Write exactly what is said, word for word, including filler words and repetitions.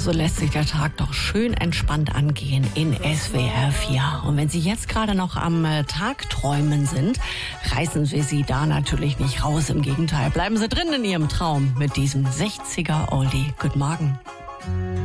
so lässt sich der Tag doch schön entspannt angehen in S W R vier. Und wenn Sie jetzt gerade noch am äh, Tagträumen sind, reißen wir Sie da natürlich nicht raus. Im Gegenteil, bleiben Sie drin in Ihrem Traum mit diesem sechziger Oldie. Guten Morgen.